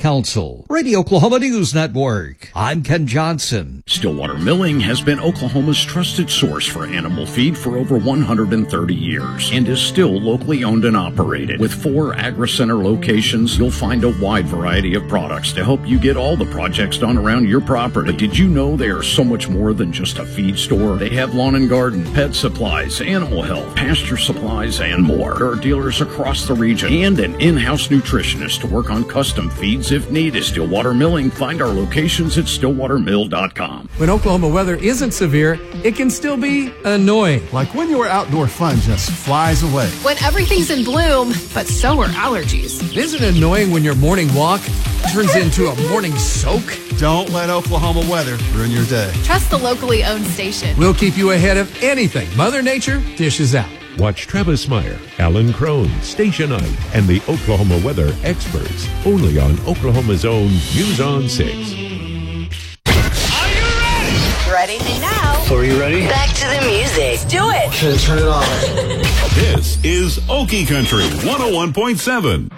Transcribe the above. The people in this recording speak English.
Council. Radio Oklahoma News Network. I'm Ken Johnson. Stillwater Milling has been Oklahoma's trusted source for animal feed for over 130 years and is still locally owned and operated. With 4 AgriCenter locations, you'll find a wide variety of products to help you get all the projects done around your property. But did you know they are so much more than just a feed store? They have lawn and garden, pet supplies, animal health, pasture supplies, and more. There are dealers across the region and an in-house nutritionist to work on custom feeds if needed. Stillwater Milling. Find our locations at stillwatermill.com. When Oklahoma weather isn't severe, it can still be annoying. Like when your outdoor fun just flies away. When everything's in bloom, but so are allergies. Isn't it annoying when your morning walk turns into a morning soak? Don't let Oklahoma weather ruin your day. Trust the locally owned station. We'll keep you ahead of anything Mother Nature dishes out. Watch Travis Meyer, Alan Crone, Station 9, and the Oklahoma weather experts. Only on Oklahoma's own News on 6. Are you ready? Ready? And now. So are you ready? Back to the music. Do it. Okay, turn it on. This is Okie Country 101.7.